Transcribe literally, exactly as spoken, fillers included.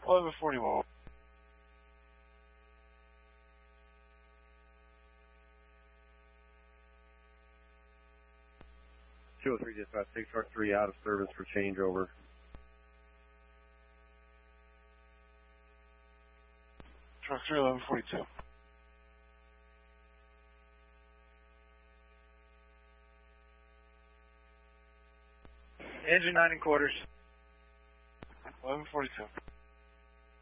eleven forty-one. two oh three dispatch, take truck three out of service for changeover. Truck three, eleven forty-two. Engine nine and quarters. eleven forty-two.